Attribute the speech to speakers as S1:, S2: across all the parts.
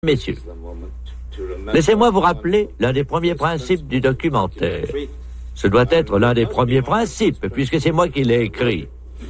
S1: Messieurs, laissez-moi vous rappeler l'un des premiers principes du documentaire. Ce doit être l'un des premiers principes, puisque c'est moi qui l'ai écrit.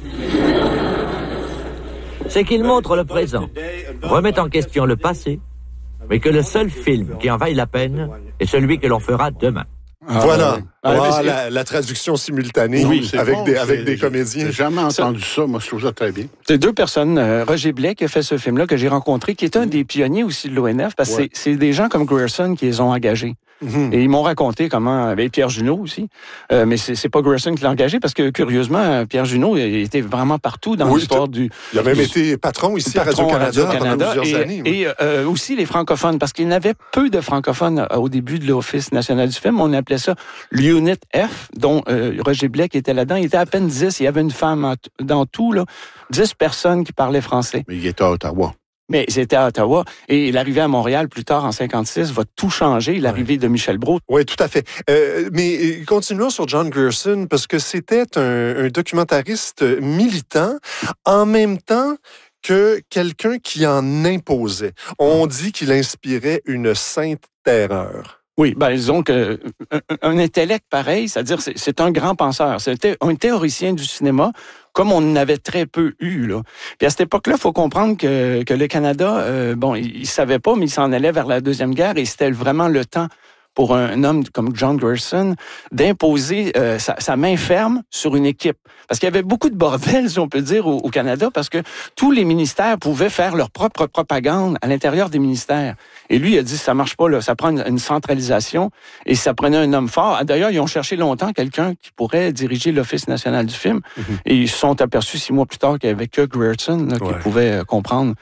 S1: C'est qu'il montre le présent, remet en question le passé, mais que le seul film qui en vaille la peine est celui que l'on fera demain.
S2: Voilà. La traduction simultanée avec des comédiens.
S3: J'ai jamais entendu ça. Moi, je trouve ça très bien.
S4: C'est deux personnes. Roger Blais qui a fait ce film-là que j'ai rencontré, qui est un des pionniers aussi de l'ONF, parce que c'est des gens comme Grierson qui les ont engagés. Mm-hmm. Et ils m'ont raconté comment, avec Pierre Junot aussi, mais c'est pas Grierson qui l'a engagé, parce que curieusement, Pierre Junot était vraiment partout dans l'histoire du...
S2: Il a même été patron ici à Radio-Canada pendant plusieurs années.
S4: Et aussi les francophones, parce qu'il y avait peu de francophones au début de l'Office national du film. On appelait ça l'Unit F, dont Roger Blais qui était là-dedans. Il était à peine 10. Il y avait une femme dans tout, là, 10 personnes qui parlaient français.
S3: Mais il était à Ottawa.
S4: Mais c'était à Ottawa. Et l'arrivée à Montréal, plus tard, en 56, va tout changer, l'arrivée de Michel Brault.
S2: Oui, tout à fait. Mais continuons sur John Grierson, parce que c'était un documentariste militant, en même temps que quelqu'un qui en imposait. On dit qu'il inspirait une sainte terreur.
S4: Oui, disons qu'un intellect pareil, c'est-à-dire c'est un grand penseur. C'était un théoricien du cinéma, comme on en avait très peu eu, là. Puis à cette époque-là, il faut comprendre que le Canada, il savait pas, mais il s'en allait vers la Deuxième Guerre, et c'était vraiment le temps pour un homme comme John Grierson d'imposer sa main ferme sur une équipe. Parce qu'il y avait beaucoup de bordel, si on peut dire, au Canada, parce que tous les ministères pouvaient faire leur propre propagande à l'intérieur des ministères. Et lui, il a dit, ça marche pas, là, ça prend une centralisation, et ça prenait un homme fort. D'ailleurs, ils ont cherché longtemps quelqu'un qui pourrait diriger l'Office national du film, et ils se sont aperçus 6 mois plus tard qu'il n'y avait que Grierson qui pouvait comprendre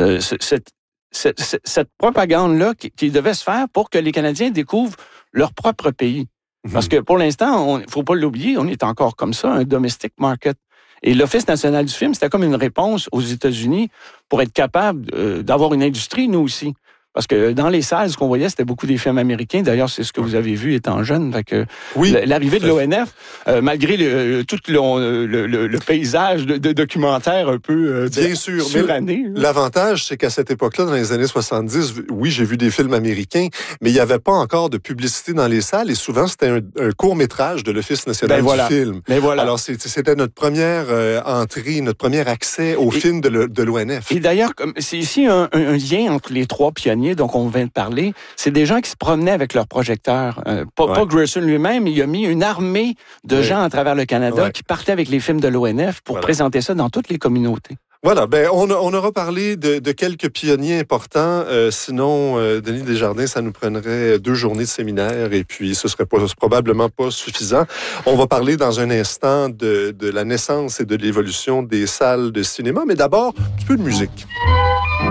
S4: cette propagande-là qui devait se faire pour que les Canadiens découvrent leur propre pays. Parce que pour l'instant, il ne faut pas l'oublier, on est encore comme ça, un domestic market. Et l'Office national du film, c'était comme une réponse aux États-Unis pour être capable d'avoir une industrie, nous aussi. Parce que dans les salles, ce qu'on voyait, c'était beaucoup des films américains. D'ailleurs, c'est ce que vous avez vu étant jeune. Fait que l'arrivée de l'ONF, malgré tout le paysage de documentaires un peu
S2: bien sûr,
S4: suranné.
S2: L'avantage, c'est qu'à cette époque-là, dans les années 70, oui, j'ai vu des films américains, mais il n'y avait pas encore de publicité dans les salles, et souvent, c'était un court-métrage de l'Office national du film. Alors, c'était notre première entrée, notre premier accès au film de l'ONF.
S4: Et d'ailleurs, c'est ici un lien entre les trois pionniers donc on vient de parler, c'est des gens qui se promenaient avec leurs projecteurs. Pas Grierson lui-même, il a mis une armée de gens à travers le Canada qui partaient avec les films de l'ONF pour présenter ça dans toutes les communautés.
S2: Voilà, on aura parlé de quelques pionniers importants. Sinon, Denis Desjardins, ça nous prendrait 2 journées de séminaire, et puis ce serait probablement pas suffisant. On va parler dans un instant de la naissance et de l'évolution des salles de cinéma, mais d'abord, un petit peu de musique.